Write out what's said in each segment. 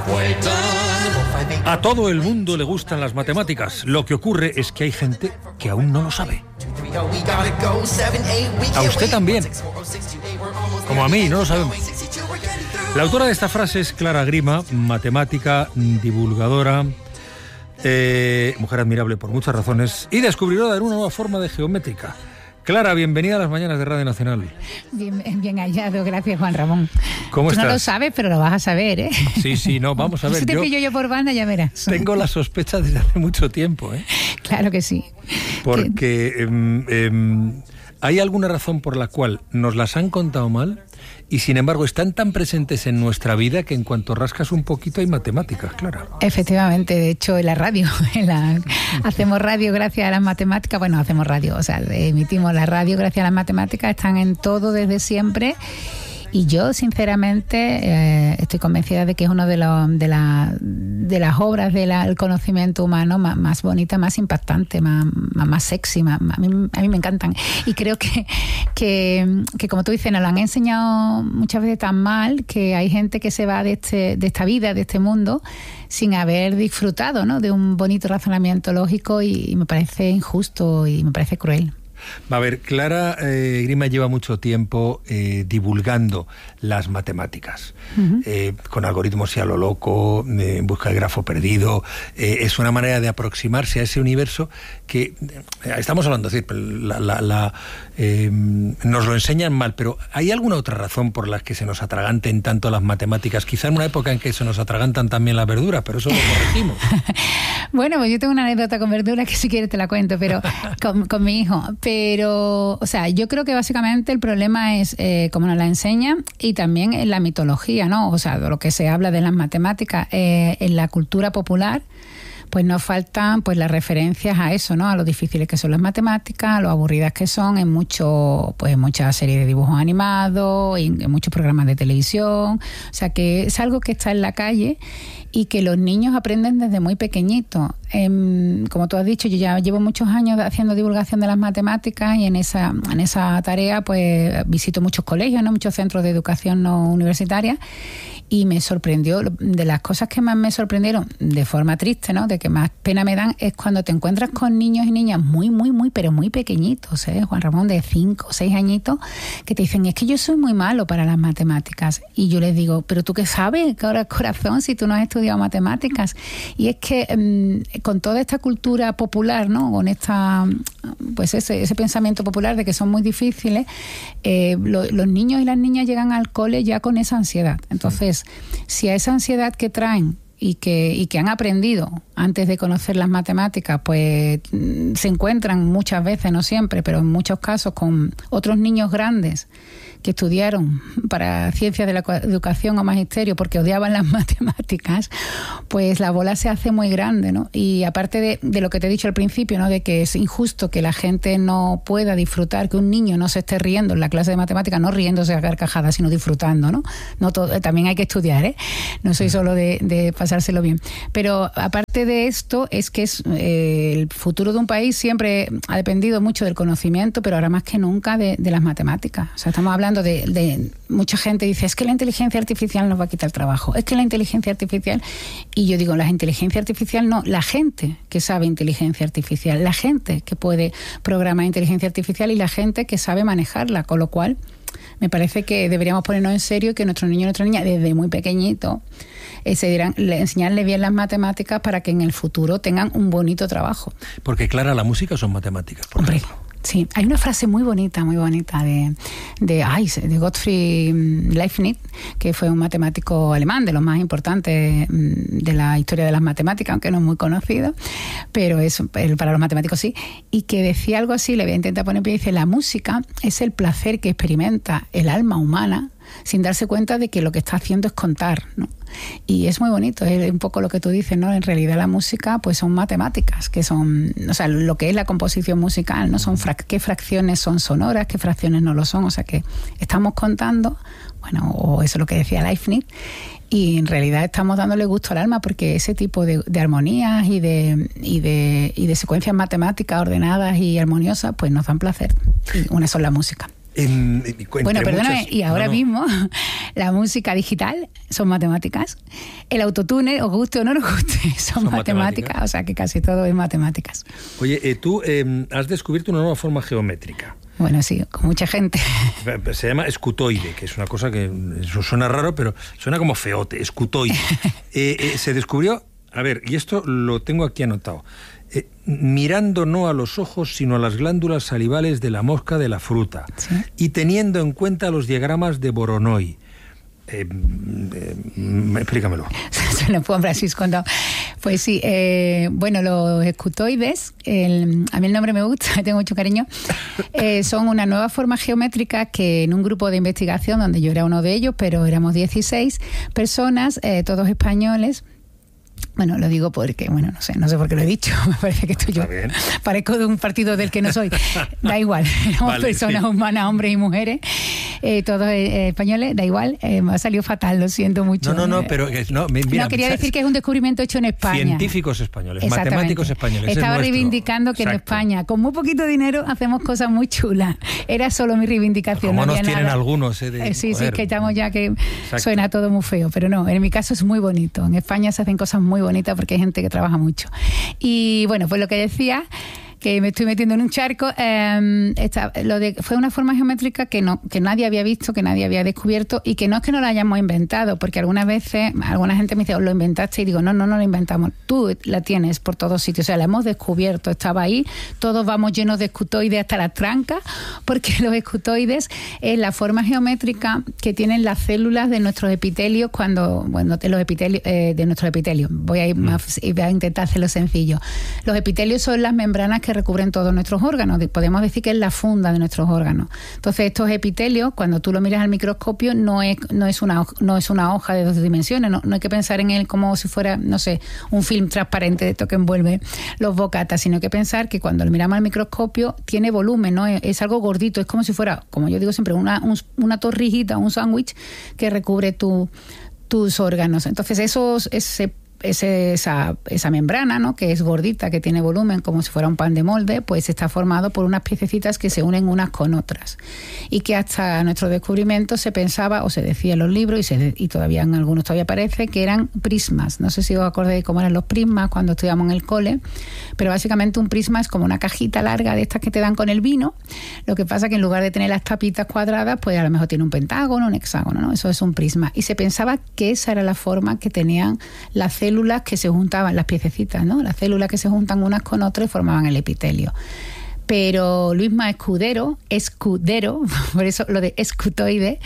A todo el mundo le gustan las matemáticas. Lo que ocurre es que hay gente que aún no lo sabe. A usted también. Como a mí, no lo sabemos. La autora de esta frase es Clara Grima, matemática, divulgadora, mujer admirable por muchas razones y descubridora de una nueva forma de geométrica. Clara, bienvenida a las mañanas de Radio Nacional. Bien hallado, gracias Juan Ramón. ¿Cómo estás? Tú no lo sabes, pero lo vas a saber, ¿eh? Sí, no, vamos a ver. Si te pillo yo por banda, ya verás. Tengo la sospecha desde hace mucho tiempo, ¿eh? Claro que sí. Porque hay alguna razón por la cual nos las han contado mal y sin embargo están tan presentes en nuestra vida que en cuanto rascas un poquito hay matemáticas, Clara. Efectivamente, de hecho en la radio, hacemos radio gracias a las matemáticas, bueno, hacemos radio, o sea, emitimos la radio gracias a las matemáticas, están en todo desde siempre. Y yo, sinceramente, estoy convencida de que es una de las obras del conocimiento humano más bonita, más impactante, más sexy. A mí me encantan. Y creo que, como tú dices, nos lo han enseñado muchas veces tan mal que hay gente que se va de esta vida, de este mundo, sin haber disfrutado, ¿no?, de un bonito razonamiento lógico y me parece injusto y me parece cruel. A ver, Clara Grima lleva mucho tiempo divulgando las matemáticas, con algoritmos y a lo loco, en busca del grafo perdido. Es una manera de aproximarse a ese universo que estamos hablando, es decir, nos lo enseñan mal, pero ¿hay alguna otra razón por la que se nos atraganten tanto las matemáticas? Quizá en una época en que se nos atragantan también las verduras, pero eso lo corregimos. Bueno, pues yo tengo una anécdota con verduras que si quieres te la cuento, pero con mi hijo. Pero, o sea, yo creo que básicamente el problema es cómo nos la enseñan y también en la mitología, ¿no? O sea, de lo que se habla de las matemáticas en la cultura popular, pues nos faltan pues las referencias a eso, ¿no? A lo difíciles que son las matemáticas, a lo aburridas que son en muchas series de dibujos animados, en muchos programas de televisión. O sea, que es algo que está en la calle y que los niños aprenden desde muy pequeñitos. Como tú has dicho, yo ya llevo muchos años haciendo divulgación de las matemáticas y en esa tarea pues visito muchos colegios, ¿no?, muchos centros de educación no universitaria, y me sorprendió, de las cosas que más me sorprendieron de forma triste, ¿no?, de que más pena me dan, es cuando te encuentras con niños y niñas muy, pero muy pequeñitos, Juan Ramón, de 5 o 6 añitos, que te dicen, es que yo soy muy malo para las matemáticas. Y yo les digo, pero ¿tú qué sabes, corazón, si tú no has estudiado matemáticas? Y es que con toda esta cultura popular, ¿no?, con pues ese pensamiento popular de que son muy difíciles, los niños y las niñas llegan al cole ya con esa ansiedad. Entonces, si a esa ansiedad que traen y que han aprendido antes de conocer las matemáticas, pues se encuentran muchas veces, no siempre, pero en muchos casos con otros niños grandes que estudiaron para ciencias de la educación o magisterio porque odiaban las matemáticas, pues la bola se hace muy grande, ¿no? Y aparte de lo que te he dicho al principio, ¿no?, de que es injusto que la gente no pueda disfrutar, que un niño no se esté riendo en la clase de matemáticas, no riéndose a carcajadas, sino disfrutando, ¿no? No todo, también hay que estudiar, ¿eh? No soy solo de pasárselo bien. Pero aparte de esto, es que el futuro de un país siempre ha dependido mucho del conocimiento, pero ahora más que nunca de las matemáticas. O sea, estamos hablando de mucha gente dice, es que la inteligencia artificial nos va a quitar el trabajo, es que la inteligencia artificial, y yo digo, la inteligencia artificial no, la gente que sabe inteligencia artificial, la gente que puede programar inteligencia artificial y la gente que sabe manejarla, con lo cual me parece que deberíamos ponernos en serio y que nuestros niños y nuestras niñas desde muy pequeñitos enseñarles bien las matemáticas para que en el futuro tengan un bonito trabajo. Porque, Clara, la música son matemáticas, por ejemplo. Sí, hay una frase muy bonita de Gottfried Leibniz, que fue un matemático alemán de los más importantes de la historia de las matemáticas, aunque no es muy conocido, pero para los matemáticos sí, y que decía algo así, le voy a intentar poner en pie, dice, la música es el placer que experimenta el alma humana sin darse cuenta de que lo que está haciendo es contar, ¿no? Y es muy bonito, es un poco lo que tú dices, ¿no? En realidad la música pues son matemáticas, que son, o sea, lo que es la composición musical, ¿no? Son qué fracciones son sonoras, qué fracciones no lo son, o sea que estamos contando, bueno, o eso es lo que decía Leibniz, y en realidad estamos dándole gusto al alma porque ese tipo de armonías y de secuencias matemáticas ordenadas y armoniosas pues nos dan placer, y una son la música. Bueno, perdóname, y ahora mismo la música digital son matemáticas, el autotune, os guste o no os guste, son matemáticas, o sea que casi todo es matemáticas. Oye, tú has descubierto una nueva forma geométrica. Bueno, sí, con mucha gente. Se llama escutoide, que es una cosa que eso suena raro, pero suena como feote, escutoide. Se descubrió, a ver, y esto lo tengo aquí anotado, mirando no a los ojos, sino a las glándulas salivales de la mosca de la fruta, ¿sí? Y teniendo en cuenta los diagramas de Voronoi. Explícamelo. Se lo puedo Francisco. Pues sí, bueno, los escutoides, a mí el nombre me gusta, tengo mucho cariño, son una nueva forma geométrica que en un grupo de investigación, donde yo era uno de ellos, pero éramos 16 personas, todos españoles. Bueno, lo digo porque, bueno, no sé por qué lo he dicho, me parece que estoy yo, parezco de un partido del que no soy, da igual, somos personas humanas, hombres y mujeres, todos españoles, da igual, me ha salido fatal, lo siento mucho. Pero mira, no, quería decir que es un descubrimiento hecho en España. Científicos españoles, matemáticos españoles. Estaba reivindicando que en España, con muy poquito dinero, hacemos cosas muy chulas. Era solo mi reivindicación. Como no nos tienen nada. Algunos. Sí, que estamos ya que suena todo muy feo, pero no, en mi caso es muy bonito. En España se hacen cosas muy bonitas porque hay gente que trabaja mucho. Y bueno, pues lo que decía, que me estoy metiendo en un charco, fue una forma geométrica que nadie había visto, que nadie había descubierto, y que no es que no la hayamos inventado, porque algunas veces alguna gente me dice, lo inventaste, y digo, no la inventamos, tú la tienes por todos sitios, o sea, la hemos descubierto, estaba ahí, todos vamos llenos de escutoides hasta las trancas, porque los escutoides es la forma geométrica que tienen las células de nuestros epitelios de los epitelios, de nuestros epitelios. Voy a ir más y voy a intentar hacerlo sencillo. Los epitelios son las membranas que recubren todos nuestros órganos. Podemos decir que es la funda de nuestros órganos. Entonces, estos epitelios, cuando tú lo miras al microscopio, no es una hoja de 2 dimensiones. No hay que pensar en él como si fuera, no sé, un film transparente de esto que envuelve los bocatas, sino que pensar que cuando lo miramos al microscopio tiene volumen, ¿no? Es algo gordito, es como si fuera, como yo digo siempre, una torrijita, un sándwich que recubre tus órganos. Entonces, esa membrana, ¿no?, que es gordita, que tiene volumen como si fuera un pan de molde, pues está formado por unas piececitas que se unen unas con otras, y que hasta nuestro descubrimiento se pensaba, o se decía en los libros, y todavía en algunos todavía aparece, que eran prismas. No sé si os acordáis cómo eran los prismas cuando estudiamos en el cole, pero básicamente un prisma es como una cajita larga de estas que te dan con el vino. Lo que pasa que en lugar de tener las tapitas cuadradas, pues a lo mejor tiene un pentágono, un hexágono, ¿no? Eso es un prisma. Y se pensaba que esa era la forma que tenían las células que se juntaban, las piececitas, ¿no? Las células que se juntan unas con otras y formaban el epitelio. Pero Luisma Escudero, por eso lo de escutoide,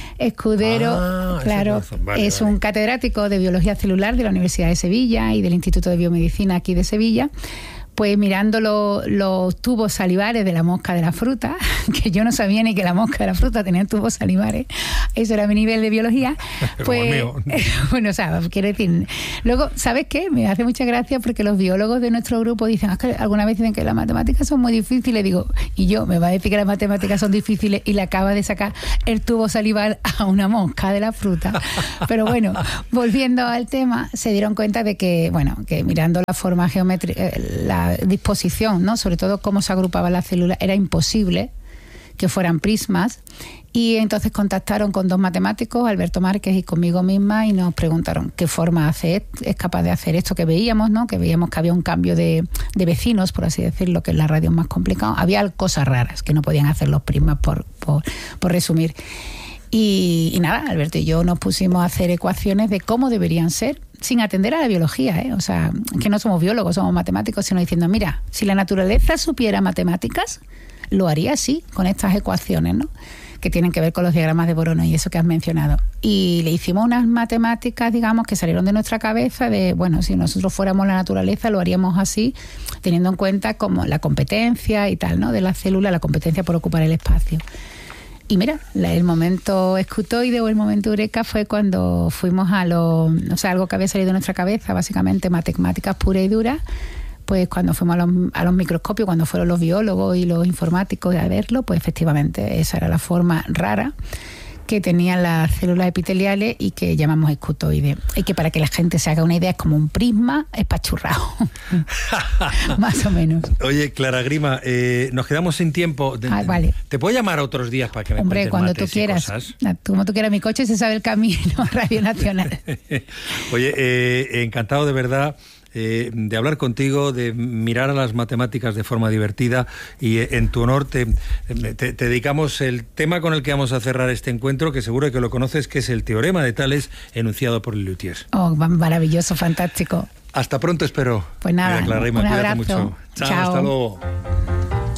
claro, es un catedrático de biología celular de la Universidad de Sevilla y del Instituto de Biomedicina aquí de Sevilla. Pues mirando los tubos salivares de la mosca de la fruta, que yo no sabía ni que la mosca de la fruta tenía tubos salivares, eso era mi nivel de biología, pues bueno, o sea, quiero decir, luego, ¿sabes qué? Me hace mucha gracia porque los biólogos de nuestro grupo dicen, que alguna vez dicen que las matemáticas son muy difíciles, digo, y yo, me va a decir que las matemáticas son difíciles y le acaba de sacar el tubo salivar a una mosca de la fruta. Pero bueno, volviendo al tema, se dieron cuenta de que, bueno, que mirando la forma geométrica, la disposición, ¿no?, sobre todo cómo se agrupaban las células, era imposible que fueran prismas, y entonces contactaron con 2 matemáticos, Alberto Márquez y conmigo misma, y nos preguntaron qué forma es capaz de hacer esto que veíamos, ¿no?, que veíamos que había un cambio de vecinos, por así decirlo, que en la radio es más complicado, había cosas raras que no podían hacer los prismas, por resumir. Y nada, Alberto y yo nos pusimos a hacer ecuaciones de cómo deberían ser, sin atender a la biología, o sea, que no somos biólogos, somos matemáticos, sino diciendo, mira, si la naturaleza supiera matemáticas, lo haría así, con estas ecuaciones, ¿no?, que tienen que ver con los diagramas de Voronoi y eso que has mencionado. Y le hicimos unas matemáticas, digamos, que salieron de nuestra cabeza de, bueno, si nosotros fuéramos la naturaleza, lo haríamos así, teniendo en cuenta como la competencia y tal, ¿no?, de la célula, la competencia por ocupar el espacio. Y mira, el momento escutoide o el momento eureka fue cuando fuimos algo que había salido de nuestra cabeza, básicamente matemáticas puras y duras, pues cuando fuimos a los microscopios, cuando fueron los biólogos y los informáticos a verlo, pues efectivamente esa era la forma rara que tenían las células epiteliales y que llamamos escutoides. Y que para que la gente se haga una idea es como un prisma espachurrado. Más o menos. Oye, Clara Grima, nos quedamos sin tiempo. Vale. ¿Te puedo llamar otros días para que me Hombre, cuentes cuando mates tú quieras. Como tú quieras, mi coche se sabe el camino a Radio Nacional. Oye, encantado de verdad de hablar contigo, de mirar a las matemáticas de forma divertida, y en tu honor te dedicamos el tema con el que vamos a cerrar este encuentro, que seguro que lo conoces, que es el teorema de Tales enunciado por Lelutier. Oh, maravilloso, fantástico. Hasta pronto, espero. Pues nada, Clara Grima, un cuídate abrazo. mucho. Chao, hasta luego.